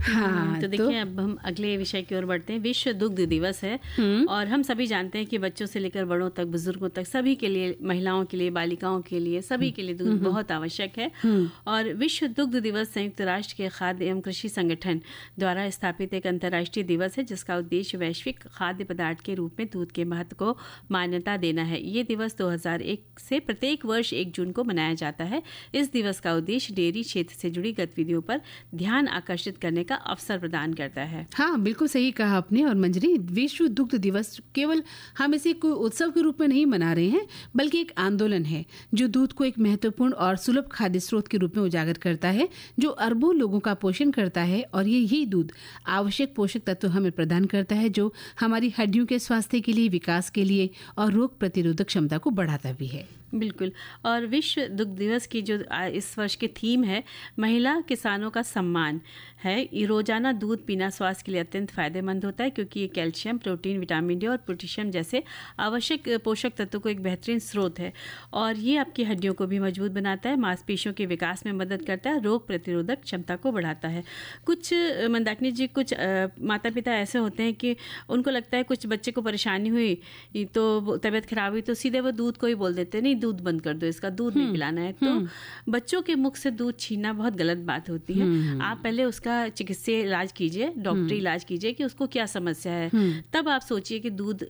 हाँ, तो देखिए अब हम अगले विषय की ओर बढ़ते हैं। विश्व दुग्ध दिवस है और हम सभी जानते हैं कि बच्चों से लेकर बड़ों तक, बुजुर्गों तक, सभी के लिए, महिलाओं के लिए, बालिकाओं के लिए, सभी के लिए दूध बहुत आवश्यक है। और विश्व दुग्ध दिवस संयुक्त राष्ट्र के खाद्य एवं कृषि संगठन द्वारा स्थापित एक अंतर्राष्ट्रीय दिवस है जिसका उद्देश्य वैश्विक खाद्य पदार्थ के रूप में दूध के महत्व को मान्यता देना है। ये दिवस 2001 से प्रत्येक वर्ष 1 जून को मनाया जाता है। इस दिवस का उद्देश्य डेयरी क्षेत्र से जुड़ी गतिविधियों पर ध्यान आकर्षित करने का अवसर प्रदान करता है। हाँ, बिल्कुल सही कहा आपने। और मंजरी, विश्व दुग्ध दिवस केवल हम इसे कोई उत्सव के रूप में नहीं मना रहे हैं, बल्कि एक आंदोलन है जो दूध को एक महत्वपूर्ण और सुलभ खाद्य स्रोत के रूप में उजागर करता है, जो अरबों लोगों का पोषण करता है। और यही दूध आवश्यक पोषक तत्व हमें प्रदान करता है जो हमारी हड्डियों के स्वास्थ्य के लिए, विकास के लिए और रोग प्रतिरोधक क्षमता को बढ़ाता भी है। बिल्कुल। और विश्व दुग्ध दिवस की जो इस वर्ष की थीम है, महिला किसानों का सम्मान है। ये रोजाना दूध पीना स्वास्थ्य के लिए अत्यंत फायदेमंद होता है क्योंकि ये कैल्शियम, प्रोटीन, विटामिन डी और पोटेशियम जैसे आवश्यक पोषक तत्वों को एक बेहतरीन स्रोत है। और ये आपकी हड्डियों को भी मजबूत बनाता है, मांसपेशियों के विकास में मदद करता है, रोग प्रतिरोधक क्षमता को बढ़ाता है। कुछ मंदाकिनी जी, कुछ माता पिता ऐसे होते हैं कि उनको लगता है कुछ बच्चे को परेशानी हुई तो तबीयत खराब हुई तो सीधे वो दूध को ही बोल देते हैं, नहीं दूध बंद कर दो, इसका दूध नहीं पिलाना है। तो बच्चों के मुख से दूध छीनना बहुत गलत बात होती है। आप पहले उसका चिकित्सीय इलाज कीजिए, डॉक्टरी इलाज कीजिए कि उसको क्या समस्या है, तब आप सोचिए कि दूध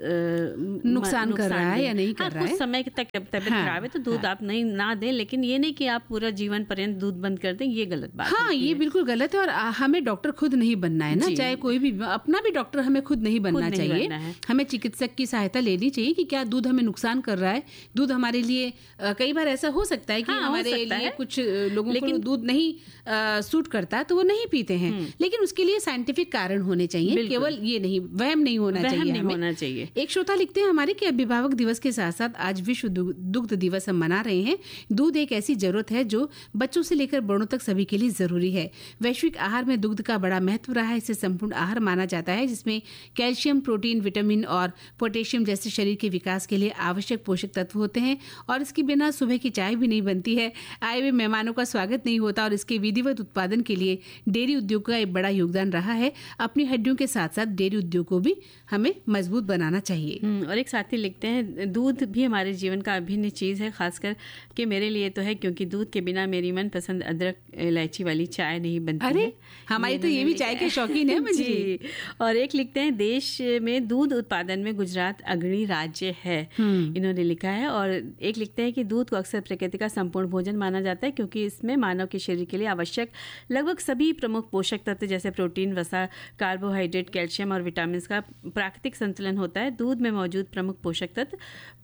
नुकसान कर रहा है या नहीं कर रहा है। कुछ समय तक तबीयत खराब है तो दूध आप नहीं ना दें, लेकिन ये नहीं कि आप पूरा जीवन पर्यंत दूध बंद कर दें, ये गलत बात है। ये बिल्कुल गलत है। और हमें डॉक्टर खुद नहीं बनना है ना, चाहे कोई भी, अपना भी डॉक्टर हमें खुद नहीं बनना चाहिए। हमें चिकित्सक की सहायता लेनी चाहिए कि क्या दूध हमें नुकसान कर रहा है। दूध हमारे लिए कई बार ऐसा हो सकता है कि हमारे लिए कुछ लोगों को दूध नहीं सूट करता तो वो नहीं पीते हैं, लेकिन उसके लिए साइंटिफिक कारण होने चाहिए, केवल ये नहीं, वहम नहीं होना चाहिए। एक श्रोता लिखते हैं हमारे कि अभिभावक दिवस के साथ साथ आज विश्व दुग्ध दिवस हम मना रहे हैं। दूध एक ऐसी जरूरत है जो बच्चों से लेकर बड़ों तक सभी के लिए जरूरी है। वैश्विक आहार में दूध का बड़ा महत्व रहा है। इसे संपूर्ण आहार माना जाता है जिसमें कैल्शियम, प्रोटीन, विटामिन और पोटेशियम जैसे शरीर के विकास के लिए आवश्यक पोषक तत्व होते हैं। और इसके बिना सुबह की चाय भी नहीं बनती है, आए हुए मेहमानों का स्वागत नहीं होता। और इसके विधिवत उत्पादन के लिए डेयरी उद्योग का एक बड़ा योगदान रहा है। अपनी हड्डियों के साथ साथ डेयरी उद्योग को भी हमें मजबूत बनाना चाहिए। और एक साथी लिखते हैं, दूध भी हमारे जीवन का अभिन्न चीज़ है, खासकर कि मेरे लिए तो है, क्योंकि दूध के बिना मेरी मनपसंद अदरक इलायची वाली चाय नहीं बनती। अरे हमारी तो ये भी चाय के शौकीन है जी। और एक लिखते हैं, देश में दूध उत्पादन में गुजरात अग्रणी राज्य है, इन्होंने लिखा है। और एक लिखते हैं कि दूध को अक्सर प्रकृति का संपूर्ण भोजन माना जाता है क्योंकि इसमें मानव के शरीर के लिए आवश्यक लगभग सभी प्रमुख पोषक तत्व जैसे प्रोटीन, वसा, कार्बोहाइड्रेट, कैल्शियम और विटामिन का प्राकृतिक संतुलन होता है। दूध में मौजूद प्रमुख पोषक तत्व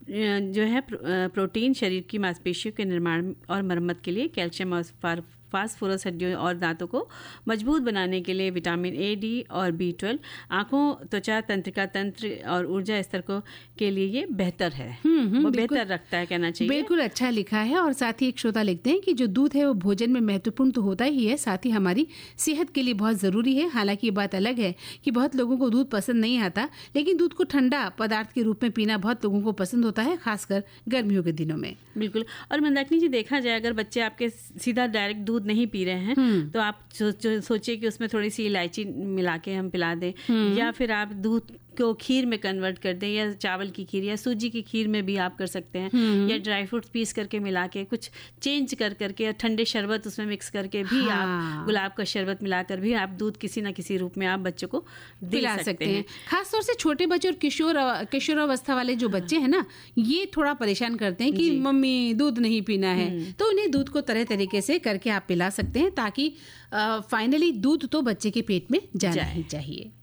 जो है प्रोटीन शरीर की मांसपेशियों के निर्माण और मरम्मत के लिए, कैल्शियम और फास्फोरस हड्डियों और दांतों को मजबूत बनाने के लिए, विटामिन ए, डी और B12 आंखों, त्वचा, तंत्रिका तंत्र और ऊर्जा स्तर को के लिए ये बेहतर है, वो बेहतर रखता है, कहना चाहिए। बिल्कुल अच्छा लिखा है। और साथ ही एक श्रोता लिखते हैं कि जो दूध है वो भोजन में महत्वपूर्ण तो होता ही है, साथ ही हमारी सेहत के लिए बहुत जरूरी है। हालांकि ये बात अलग है कि बहुत लोगों को दूध पसंद नहीं आता, लेकिन दूध को ठंडा पदार्थ के रूप में पीना बहुत लोगों को पसंद होता है, खासकर गर्मियों के दिनों में। बिल्कुल। और मंदाकिनी जी, देखा जाए अगर बच्चे आपके सीधा डायरेक्ट दूध नहीं पी रहे हैं तो आप सोचिए कि उसमें थोड़ी सी इलायची मिला के हम पिला दें, या फिर आप दूध को खीर में कन्वर्ट कर दें, या चावल की खीर या सूजी की खीर में भी आप कर सकते हैं, या ड्राई फ्रूट्स पीस करके मिला के कुछ चेंज कर करके, या ठंडे शरबत उसमें मिक्स करके भी आप, गुलाब का शरबत मिलाकर भी आप दूध किसी ना किसी रूप में आप बच्चों को पिला सकते हैं। खासतौर से छोटे बच्चे और किशोरावस्था वाले जो बच्चे हैं ना, ये थोड़ा परेशान करते हैं कि मम्मी दूध नहीं पीना है, तो उन्हें दूध को तरह तरीके से करके आप पिला सकते हैं ताकि फाइनली दूध तो बच्चे के पेट में जाना ही चाहिए।